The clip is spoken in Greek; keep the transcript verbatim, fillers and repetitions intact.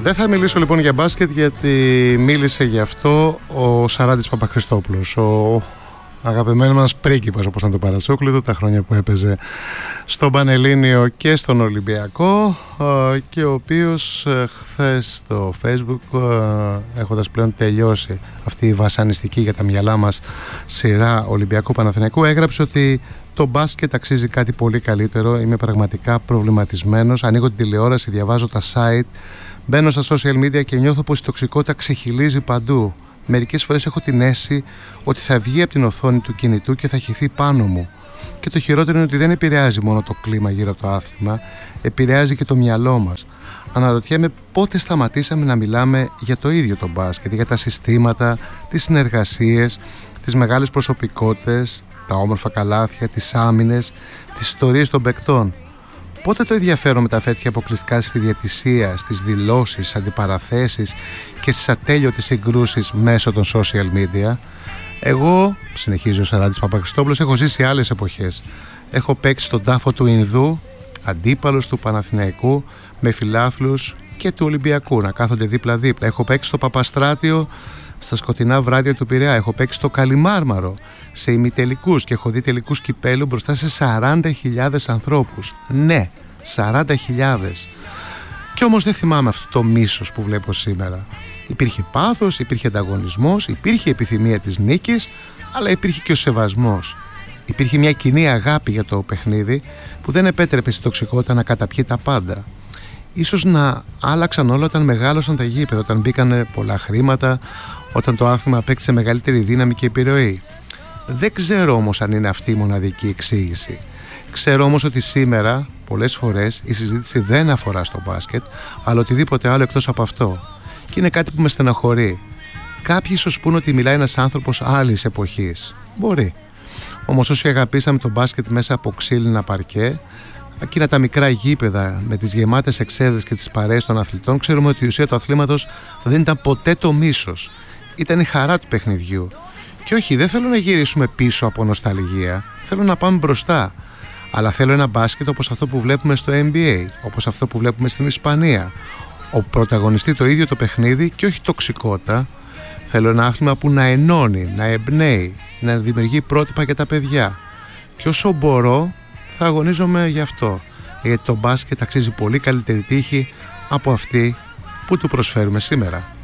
Δεν θα μιλήσω λοιπόν για μπάσκετ, γιατί μίλησε γι' αυτό ο Σαράντης Παπαχριστόπουλος, ο αγαπημένος μας πρίγκιπας, όπως ήταν το Παρασόκλητο, τα χρόνια που έπαιζε στον Πανελλήνιο και στον Ολυμπιακό, και ο οποίος χθες στο Facebook, έχοντας πλέον τελειώσει αυτή η βασανιστική για τα μυαλά μας σειρά Ολυμπιακού Παναθηναϊκού, έγραψε ότι το μπάσκετ αξίζει κάτι πολύ καλύτερο. Είμαι πραγματικά προβληματισμένος. Ανοίγω την τηλεόραση, διαβάζω τα site, μπαίνω στα social media και νιώθω πως η τοξικότητα ξεχυλίζει παντού. Μερικές φορές έχω την αίσθηση ότι θα βγει από την οθόνη του κινητού και θα χυθεί πάνω μου. Και το χειρότερο είναι ότι δεν επηρεάζει μόνο το κλίμα γύρω από το άθλημα, επηρεάζει και το μυαλό μας. Αναρωτιέμαι πότε σταματήσαμε να μιλάμε για το ίδιο το μπάσκετ, για τα συστήματα, τις συνεργασίες, τις μεγάλες προσωπικότητες, τα όμορφα καλάθια, τις άμυνες, τις ιστορίες των παικτών. Πότε το ενδιαφέρον μεταφέρθηκε αποκλειστικά στη διαιτησία, στις δηλώσεις, στις αντιπαραθέσεις και στις ατέλειωτες συγκρούσεις μέσω των social media? Εγώ, συνεχίζει ο Σαράντης Παπαχριστόπουλος, έχω ζήσει άλλες εποχές. Έχω παίξει στον τάφο του Ινδού, αντίπαλος του Παναθηναϊκού, με φιλάθλους και του Ολυμπιακού να κάθονται δίπλα-δίπλα. Έχω παίξει στο Παπαστράτιο, στα σκοτεινά βράδια του Πειραιά. Έχω παίξει στο Καλιμάρμαρο, σε ημιτελικούς, και έχω δει τελικούς κυπέλου μπροστά σε σαράντα χιλιάδες ανθρώπους. Ναι, σαράντα χιλιάδες. Κι όμως δεν θυμάμαι αυτό το μίσος που βλέπω σήμερα. Υπήρχε πάθος, υπήρχε ανταγωνισμός, υπήρχε επιθυμία της νίκης, αλλά υπήρχε και ο σεβασμός. Υπήρχε μια κοινή αγάπη για το παιχνίδι που δεν επέτρεπε στη τοξικότητα να καταπιεί τα πάντα. Ίσως να άλλαξαν όλα όταν μεγάλωσαν τα γήπεδα, όταν μπήκαν πολλά χρήματα, όταν το άθλημα απέκτησε μεγαλύτερη δύναμη και επιρροή. Δεν ξέρω όμως αν είναι αυτή η μοναδική εξήγηση. Ξέρω όμως ότι σήμερα πολλές φορές η συζήτηση δεν αφορά στο μπάσκετ, αλλά οτιδήποτε άλλο εκτός από αυτό. Και είναι κάτι που με στεναχωρεί. Κάποιοι ίσως πούν ότι μιλάει ένας άνθρωπος άλλης εποχής. Μπορεί. Όμως όσοι αγαπήσαμε το μπάσκετ μέσα από ξύλινα παρκέ, εκείνα τα μικρά γήπεδα με τις γεμάτες εξέδρες και τις παρέες των αθλητών, ξέρουμε ότι η ουσία του αθλήματος δεν ήταν ποτέ το μίσος. Ήταν η χαρά του παιχνιδιού. Και όχι, δεν θέλω να γυρίσουμε πίσω από νοσταλγία. Θέλω να πάμε μπροστά. Αλλά θέλω ένα μπάσκετ όπως αυτό που βλέπουμε στο N B A, όπως αυτό που βλέπουμε στην Ισπανία, όπου πρωταγωνιστεί το ίδιο το παιχνίδι και όχι τοξικότητα. Θέλω ένα άθλημα που να ενώνει, να εμπνέει, να δημιουργεί πρότυπα για τα παιδιά. Και όσο μπορώ θα αγωνίζομαι γι' αυτό. Γιατί το μπάσκετ αξίζει πολύ καλύτερη τύχη από αυτή που του προσφέρουμε σήμερα.